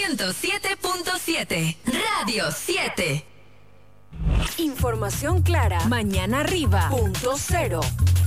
107.7. Radio 7. Información clara. Mañana arriba. .0.